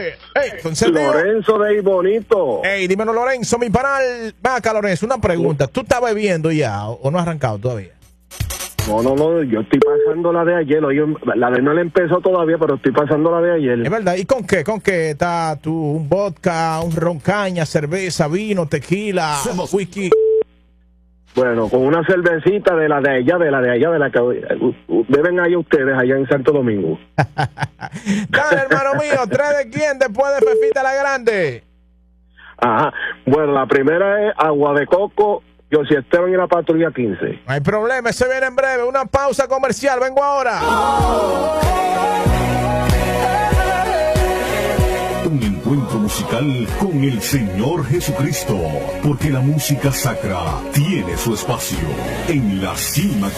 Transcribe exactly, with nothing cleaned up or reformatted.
Ey, encendido. Lorenzo de ahí bonito. Ey, dímelo, Lorenzo, mi panal. Ven acá, Lorenzo, una pregunta. ¿Tú estás bebiendo ya o no has arrancado todavía? No, no, no, yo estoy pasando la de ayer. Oye, la de no le empezó todavía, pero estoy pasando la de ayer. Es verdad. ¿Y con qué? ¿Con qué está tú? ¿Un vodka, un ron caña, cerveza, vino, tequila, whisky? Bueno, con una cervecita de la de allá, de la de allá, de la que uh, uh, beben allá ustedes, allá en Santo Domingo. Dale, hermano mío, ¿tres de quién después de Fefita la Grande? Ajá. Bueno, la primera es agua de coco, yo si Esteban y la patrulla quince. No hay problema, se viene en breve. Una pausa comercial, vengo ahora. Un encuentro musical con el Señor Jesucristo, porque la música sacra tiene su espacio en la cima.